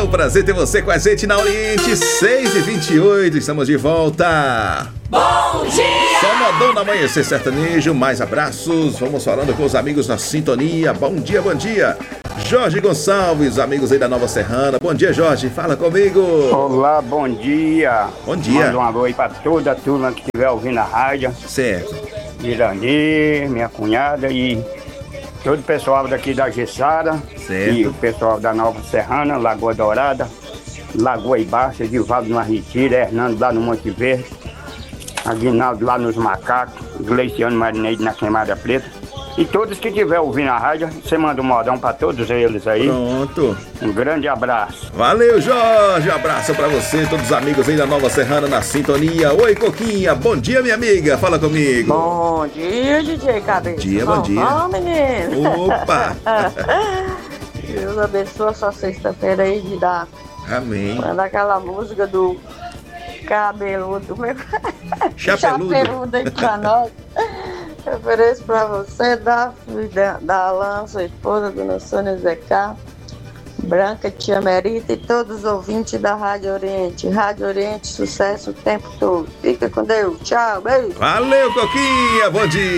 um prazer ter você com a gente na Oriente 6h28. Estamos de volta. Bom dia! Só modão no Amanhecer Sertanejo. Mais abraços. Vamos falando com os amigos na sintonia. Bom dia, bom dia. Jorge Gonçalves, amigos aí da Nova Serrana. Bom dia, Jorge. Fala comigo. Olá, bom dia. Bom dia. Manda um alô aí pra toda a turma que estiver ouvindo a rádio. Certo. Irani, minha cunhada e todo o pessoal daqui da Gessara. Certo. E o pessoal da Nova Serrana, Lagoa Dourada, Lagoa Baixa, Edivaldo no Retira, Hernando lá no Monte Verde, Aguinaldo lá nos Macacos, Gleiciano Marineide na Queimada Preta. E todos que estiver ouvindo a rádio, você manda um modão pra todos eles aí. Pronto. Um grande abraço. Valeu, Jorge. Abraço pra você, todos os amigos aí da Nova Serrana na sintonia. Oi, Coquinha. Bom dia, minha amiga. Fala comigo. Bom dia, DJ Cabeça. Bom dia, bom dia. Bom, menino. Opa. Deus abençoe a sua sexta-feira aí de dar. Amém. Manda aquela música do cabeludo, meu Chapeludo aí pra nós. Eu ofereço pra você, da Alan, sua esposa, dona Sônia Zeca, Branca, tia Merita e todos os ouvintes da Rádio Oriente. Rádio Oriente, sucesso o tempo todo. Fica com Deus. Tchau, beijo. Valeu, Coquinha. Bom dia.